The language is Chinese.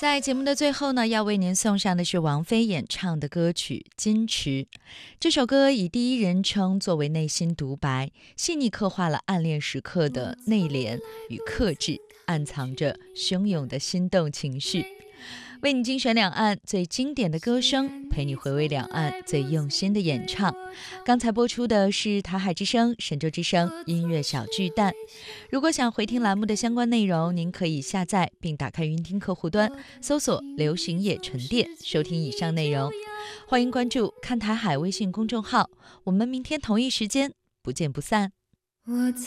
在节目的最后呢，要为您送上的是王菲演唱的歌曲《矜持》。这首歌以第一人称作为内心独白，细腻刻画了暗恋时刻的内敛与克制，暗藏着汹涌的心动情绪。为你精选两岸最经典的歌声，陪你回味两岸最用心的演唱。刚才播出的是台海之声、神州之声音乐小巨蛋。如果想回听栏目的相关内容，您可以下载并打开云听客户端，搜索流行夜沉淀，收听以上内容。欢迎关注看台海微信公众号，我们明天同一时间不见不散。